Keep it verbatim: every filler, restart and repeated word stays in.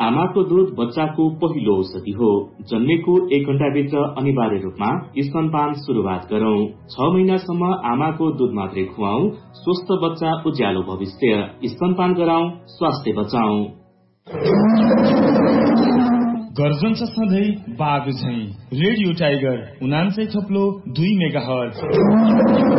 आमाको दूध बच्चाको पहिलो औषधि हो। जन्मेको एक घण्टाभित्र अनिवार्य रूपमा स्तनपान शुरूआत गरौं। छ महिनासम्म आमाको दूध मात्रै खुवाऊ। स्वस्थ बच्चा उज्यालो भविष्य। स्तनपान गराउँ, स्वास्थ्य बचाऊ। गर्जन छ सधैँ बाघ झैं। रेडियो टाइगर उनान्सय थप्लो दुई मेगा हर्ज।